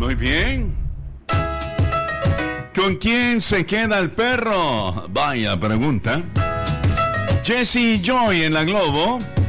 Muy bien. ¿Con quién se queda el perro? Vaya pregunta. Jesse y Joy en la Globo.